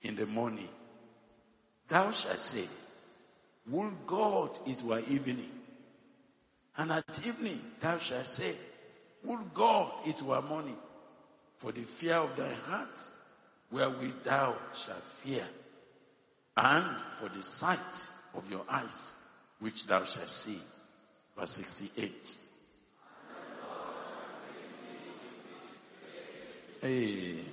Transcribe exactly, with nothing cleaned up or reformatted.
in the morning, thou shalt say, would God it were evening. And at evening thou shalt say, would God it were morning. For the fear of thy heart, wherewith thou shalt fear, and for the sight of your eyes, which thou shalt see. Verse sixty-eight. Hey.